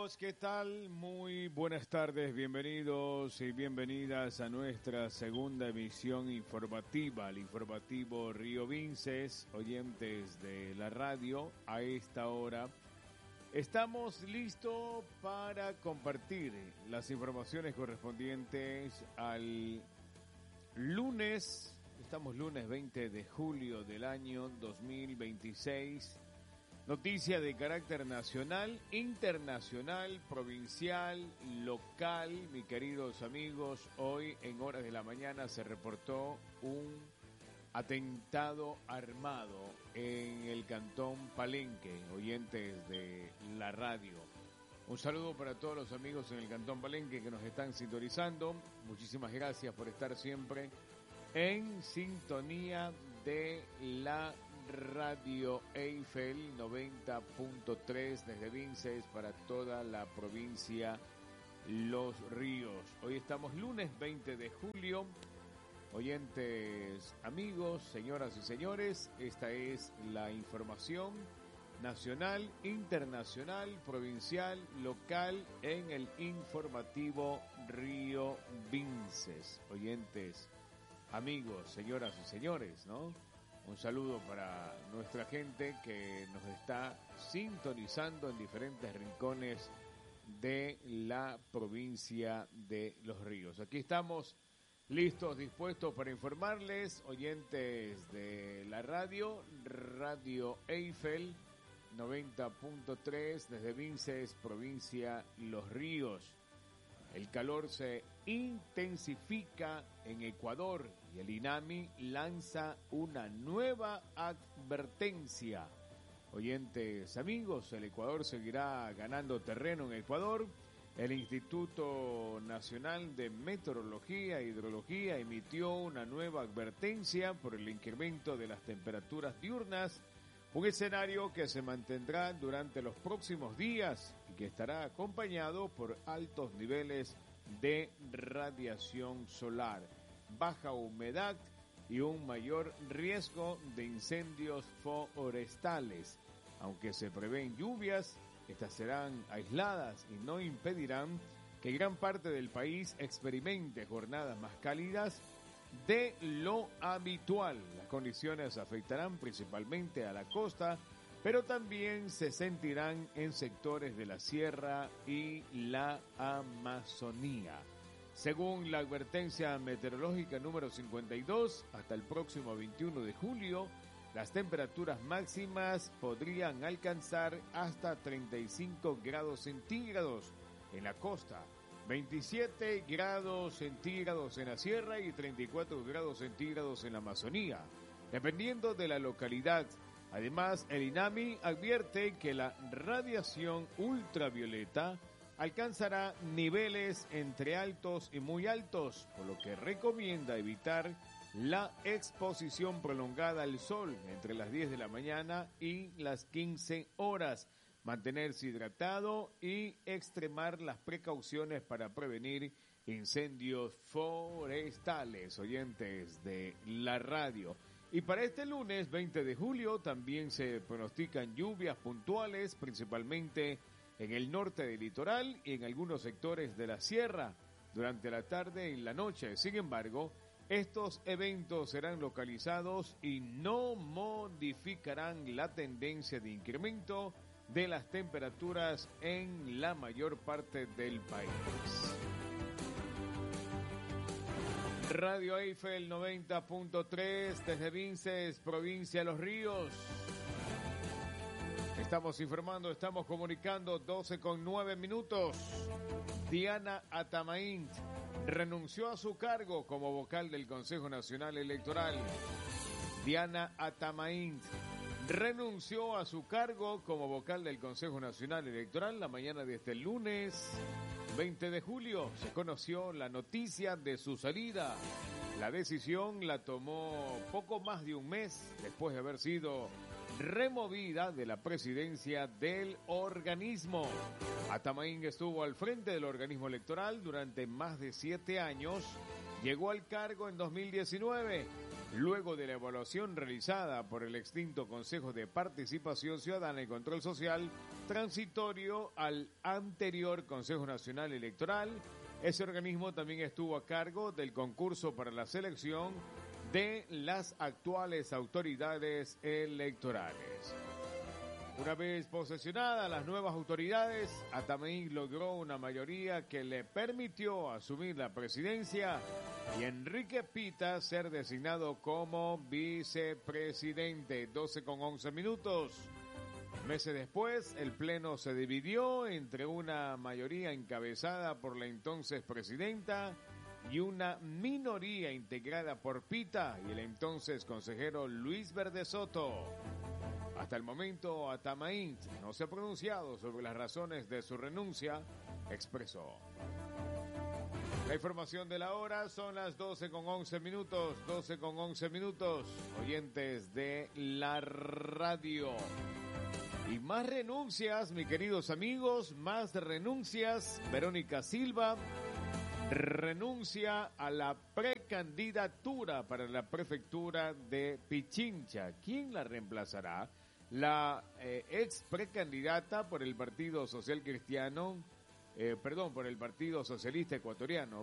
amigos, ¿qué tal? Muy buenas tardes, bienvenidos y bienvenidas a nuestra segunda emisión informativa, el informativo Río Vinces, oyentes de la radio. A esta hora estamos listos para compartir las informaciones correspondientes al lunes. Estamos lunes 20 de julio del año 2026. Noticia de carácter nacional, internacional, provincial, local. Mis queridos amigos, hoy en horas de la mañana se reportó un atentado armado en el cantón Palenque, oyentes de la radio. Un saludo para todos los amigos en el cantón Palenque que nos están sintonizando. Muchísimas gracias por estar siempre en sintonía de la Radio Eiffel 90.3 desde Vinces para toda la provincia Los Ríos. Hoy estamos lunes 20 de julio. Oyentes, amigos, señoras y señores, esta es la información nacional, internacional, provincial, local en el informativo Río Vinces. Oyentes, amigos, señoras y señores, ¿no? Un saludo para nuestra gente que nos está sintonizando en diferentes rincones de la provincia de Los Ríos. Aquí estamos listos, dispuestos para informarles, oyentes de la radio, Radio Eiffel 90.3 desde Vinces, provincia Los Ríos. El calor se intensifica en Ecuador y el INAMI lanza una nueva advertencia. Oyentes amigos, el Ecuador seguirá ganando terreno en Ecuador. El Instituto Nacional de Meteorología e Hidrología emitió una nueva advertencia por el incremento de las temperaturas diurnas. Un escenario que se mantendrá durante los próximos días y que estará acompañado por altos niveles de radiación solar, baja humedad y un mayor riesgo de incendios forestales. Aunque se prevén lluvias, estas serán aisladas y no impedirán que gran parte del país experimente jornadas más cálidas de lo habitual. Las condiciones afectarán principalmente a la costa, pero también se sentirán en sectores de la sierra y la Amazonía. Según la advertencia meteorológica número 52, hasta el próximo 21 de julio, las temperaturas máximas podrían alcanzar hasta 35 grados centígrados en la costa, 27 grados centígrados en la sierra y 34 grados centígrados en la Amazonía, dependiendo de la localidad. Además, el INAMI advierte que la radiación ultravioleta alcanzará niveles entre altos y muy altos, por lo que recomienda evitar la exposición prolongada al sol entre las 10 de la mañana y las 15 horas. Mantenerse hidratado y extremar las precauciones para prevenir incendios forestales, oyentes de la radio. Y para este lunes 20 de julio también se pronostican lluvias puntuales, principalmente en el norte del litoral y en algunos sectores de la sierra durante la tarde y la noche. Sin embargo, estos eventos serán localizados y no modificarán la tendencia de incremento de las temperaturas en la mayor parte del país. Radio Eiffel 90.3 desde Vinces, provincia de Los Ríos. Estamos informando, estamos comunicando 12:09. Diana Atamaínt renunció a su cargo como vocal del Consejo Nacional Electoral. Diana Atamaínt renunció a su cargo como vocal del Consejo Nacional Electoral la mañana de este lunes 20 de julio. Se conoció la noticia de su salida. La decisión la tomó poco más de un mes después de haber sido removida de la presidencia del organismo. Atamaínt estuvo al frente del organismo electoral durante más de 7 años. Llegó al cargo en 2019 luego de la evaluación realizada por el extinto Consejo de Participación Ciudadana y Control Social, transitorio al anterior Consejo Nacional Electoral. Ese organismo también estuvo a cargo del concurso para la selección de las actuales autoridades electorales. Una vez posesionadas las nuevas autoridades, Atameín logró una mayoría que le permitió asumir la presidencia y Enrique Pita ser designado como vicepresidente. 12:11. Meses después, el pleno se dividió entre una mayoría encabezada por la entonces presidenta y una minoría integrada por Pita y el entonces consejero Luis Verde Soto. Hasta el momento, Atameín no se ha pronunciado sobre las razones de su renuncia, expresó. La información de la hora son las 12:11, 12:11, oyentes de la radio. Y más renuncias, mis queridos amigos, más renuncias. Verónica Silva renuncia a la precandidatura para la prefectura de Pichincha. ¿Quién la reemplazará? La ex precandidata por el Partido Social Cristiano, por el Partido Socialista Ecuatoriano,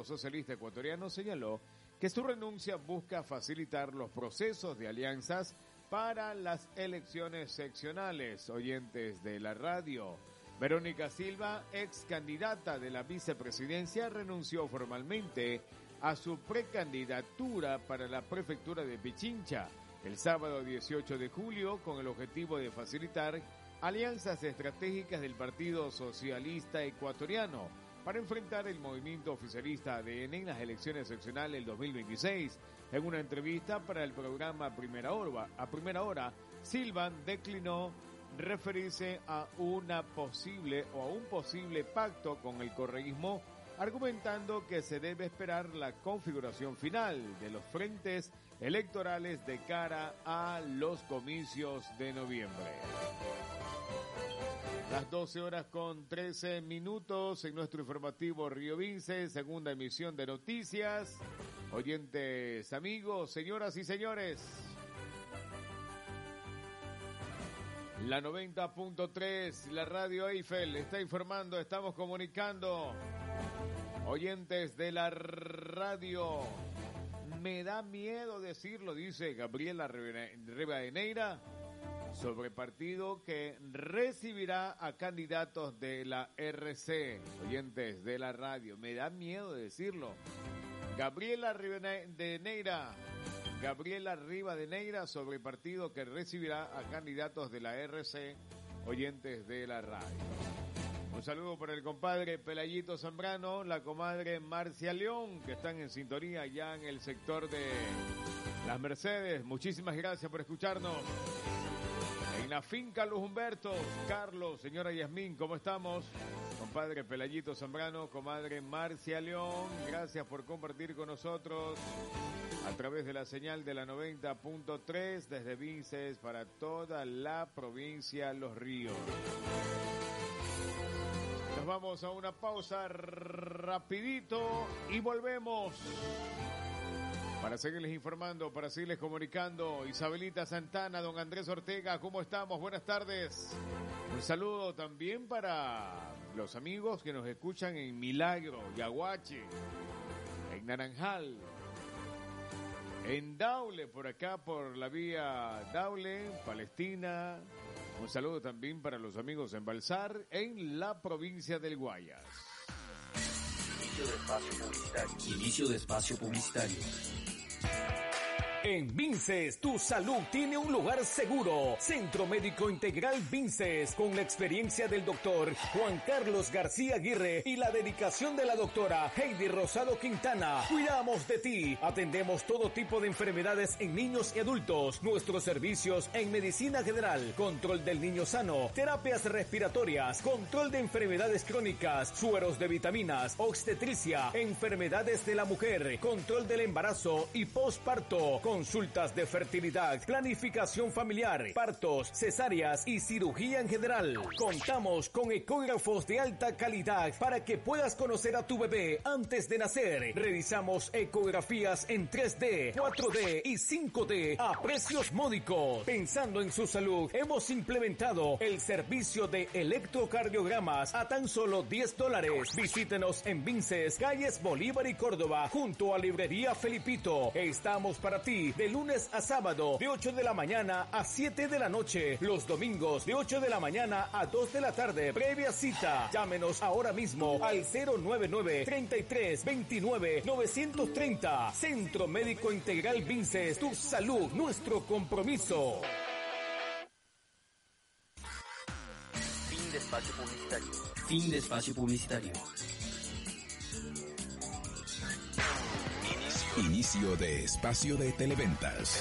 señaló que su renuncia busca facilitar los procesos de alianzas para las elecciones seccionales. Oyentes de la radio, Verónica Silva, ex candidata de la vicepresidencia, renunció formalmente a su precandidatura para la prefectura de Pichincha el sábado 18 de julio con el objetivo de facilitar alianzas estratégicas del Partido Socialista Ecuatoriano para enfrentar el movimiento oficialista ADN en las elecciones seccionales del 2026. En una entrevista para el programa A Primera Hora, Silva declinó referirse a un posible pacto con el correísmo, argumentando que se debe esperar la configuración final de los frentes electorales de cara a los comicios de noviembre. Las 12:13 en nuestro informativo Río Vinces, segunda emisión de noticias. Oyentes, amigos, señoras y señores, la 90.3, la radio Eiffel, está informando, estamos comunicando. Oyentes de la radio, me da miedo decirlo, dice Gabriela Rivadeneira, sobre partido que recibirá a candidatos de la RC. Oyentes de la radio, me da miedo decirlo. Gabriela Rivadeneira sobre partido que recibirá a candidatos de la RC. Oyentes de la radio. Un saludo para el compadre Pelayito Zambrano, la comadre Marcia León, que están en sintonía ya en el sector de Las Mercedes. Muchísimas gracias por escucharnos. En la finca Los Humbertos, Carlos, señora Yasmín, ¿cómo estamos? Compadre Pelayito Zambrano, comadre Marcia León, gracias por compartir con nosotros a través de la señal de la 90.3 desde Vinces para toda la provincia Los Ríos. Nos vamos a una pausa rapidito y volvemos para seguirles informando, para seguirles comunicando. Isabelita Santana, don Andrés Ortega, ¿cómo estamos? Buenas tardes. Un saludo también para los amigos que nos escuchan en Milagro, Yaguache, en Naranjal, en Daule, por acá por la vía Daule, Palestina. Un saludo también para los amigos en Balsar, en la provincia del Guayas. Inicio de espacio publicitario. En Vinces, tu salud tiene un lugar seguro. Centro Médico Integral Vinces, con la experiencia del doctor Juan Carlos García Aguirre y la dedicación de la doctora Heidi Rosado Quintana. Cuidamos de ti. Atendemos todo tipo de enfermedades en niños y adultos. Nuestros servicios en medicina general, control del niño sano, terapias respiratorias, control de enfermedades crónicas, sueros de vitaminas, obstetricia, enfermedades de la mujer, control del embarazo y posparto, consultas de fertilidad, planificación familiar, partos, cesáreas y cirugía en general. Contamos con ecógrafos de alta calidad para que puedas conocer a tu bebé antes de nacer. Realizamos ecografías en 3D, 4D y 5D a precios módicos. Pensando en su salud, hemos implementado el servicio de electrocardiogramas a tan solo $10. Visítenos en Vinces, calles Bolívar y Córdoba, junto a Librería Felipito. Estamos para ti de lunes a sábado, de 8 de la mañana a 7 de la noche. Los domingos, de 8 de la mañana a 2 de la tarde. Previa cita. Llámenos ahora mismo al 099-3329-930. Centro Médico Integral Vinces. Tu salud, nuestro compromiso. Fin de espacio publicitario. Fin de espacio publicitario. Inicio de espacio de Televentas.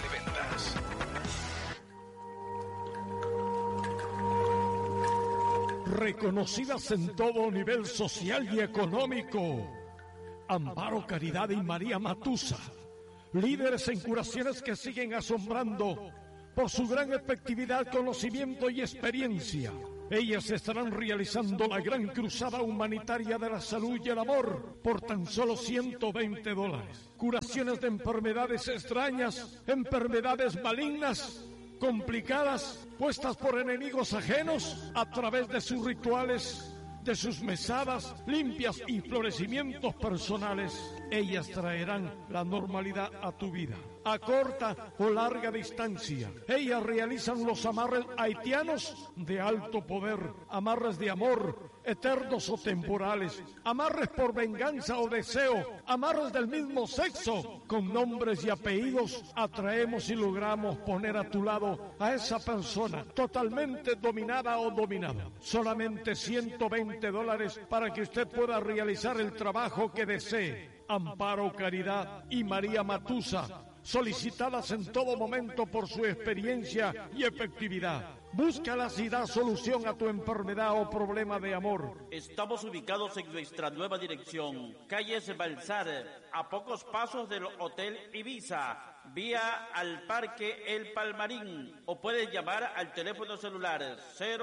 Reconocidas en todo nivel social y económico, Amparo Caridad y María Matusa, líderes en curaciones que siguen asombrando por su gran efectividad, conocimiento y experiencia. Ellas estarán realizando la gran cruzada humanitaria de la salud y el amor por tan solo $120. Curaciones de enfermedades extrañas, enfermedades malignas, complicadas, puestas por enemigos ajenos a través de sus rituales, de sus mesadas limpias y florecimientos personales. Ellas traerán la normalidad a tu vida, a corta o larga distancia. Ellas realizan los amarres haitianos de alto poder, amarres de amor, eternos o temporales, amarres por venganza o deseo, amarres del mismo sexo. Con nombres y apellidos atraemos y logramos poner a tu lado a esa persona totalmente dominada o dominado. Solamente $120 para que usted pueda realizar el trabajo que desee. Amparo Caridad y María Matusa, solicitadas en todo momento por su experiencia y efectividad. Búscalas y da solución a tu enfermedad o problema de amor. Estamos ubicados en nuestra nueva dirección, calles Balsar, a pocos pasos del Hotel Ibiza, vía al Parque El Palmarín, o puedes llamar al teléfono celular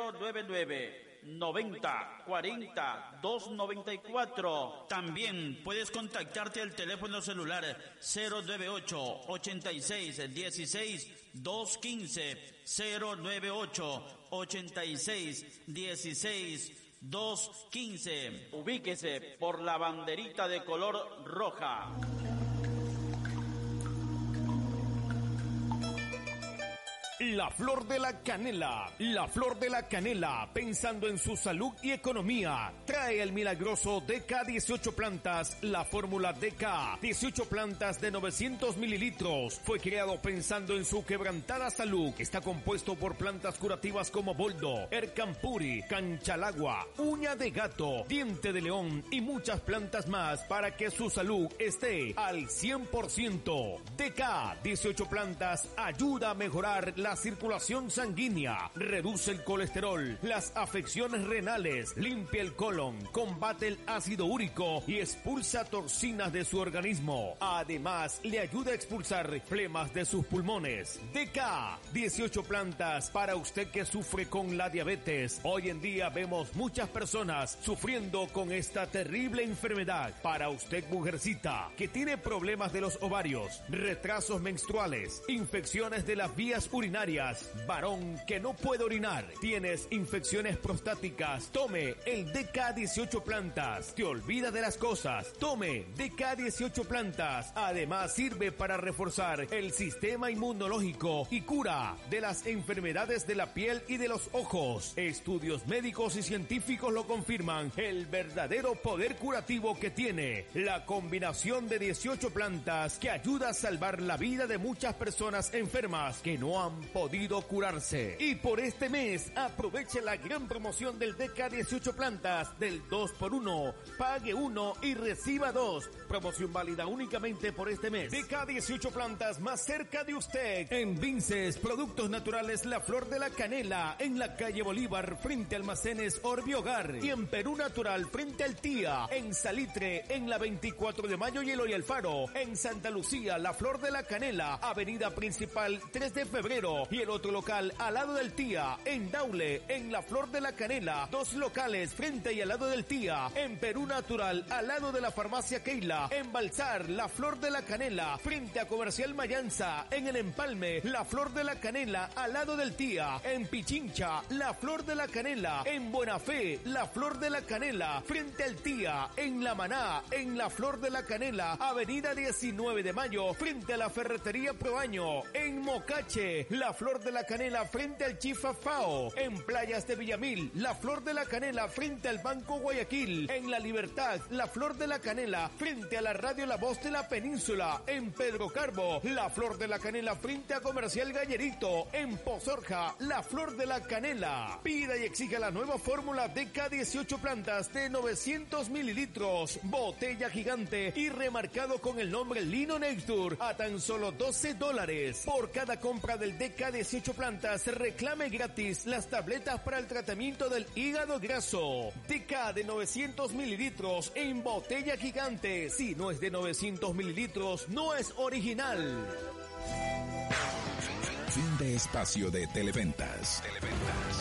099-90-40-294. También puedes contactarte al teléfono celular 098-86-16-215, 098-86-16-215. Ubíquese por la banderita de color roja. La Flor de la Canela. La Flor de la Canela, pensando en su salud y economía, trae el milagroso DK 18 plantas, la fórmula DK. 18 plantas de 900 mililitros. Fue creado pensando en su quebrantada salud. Está compuesto por plantas curativas como boldo, ercampuri, canchalagua, uña de gato, diente de león y muchas plantas más para que su salud esté al 100%. DK 18 plantas ayuda a mejorar la circulación sanguínea, reduce el colesterol, las afecciones renales, limpia el colon, combate el ácido úrico y expulsa toxinas de su organismo. Además, le ayuda a expulsar flemas de sus pulmones. DK 18 plantas para usted que sufre con la diabetes. Hoy en día vemos muchas personas sufriendo con esta terrible enfermedad. Para usted, mujercita, que tiene problemas de los ovarios, retrasos menstruales, infecciones de las vías urinarias, varón que no puede orinar, tienes infecciones prostáticas, tome el DK 18 plantas. Te olvida de las cosas, tome DK 18 plantas. Además sirve para reforzar el sistema inmunológico y cura de las enfermedades de la piel y de los ojos. Estudios médicos y científicos lo confirman, el verdadero poder curativo que tiene la combinación de 18 plantas que ayuda a salvar la vida de muchas personas enfermas que no han podido curarse. Y por este mes, aproveche la gran promoción del DK18 plantas del 2x1. Pague 1 y reciba 2. Promoción válida únicamente por este mes. DK18 plantas más cerca de usted. En Vinces, productos naturales La Flor de la Canela, en la calle Bolívar, frente a Almacenes Orbi Hogar. Y en Perú Natural, frente al Tía. En Salitre, en la 24 de Mayo y Eloy Alfaro. En Santa Lucía, La Flor de la Canela, avenida principal 3 de febrero. Y el otro local al lado del Tía. En Daule, en La Flor de la Canela. 2 locales frente y al lado del Tía. En Perú Natural, al lado de la farmacia Keila. En Balsar, La Flor de la Canela, frente a Comercial Mayanza. En el Empalme, La Flor de la Canela, al lado del Tía. En Pichincha, La Flor de la Canela. En Buena Fe, La Flor de la Canela, frente al Tía. En La Maná, en La Flor de la Canela, avenida 19 de Mayo, frente a la Ferretería Proaño. En Mocache, La Flor de la Canela, frente al Chifa Fao. En Playas de Villamil, La Flor de la Canela, frente al Banco Guayaquil. En La Libertad, La Flor de la Canela, frente a la radio La Voz de la Península. En Pedro Carbo, La Flor de la Canela, frente a Comercial Gallerito. En Pozorja, La Flor de la Canela. Pida y exija la nueva fórmula DK18 plantas de 900 mililitros, botella gigante y remarcado con el nombre Lino Nectur a tan solo $12. Por cada compra del DK18 plantas, reclame gratis las tabletas para el tratamiento del hígado graso. DK de 900 mililitros en botella gigante. Si no es de 900 mililitros, no es original. Fin de espacio de Televentas.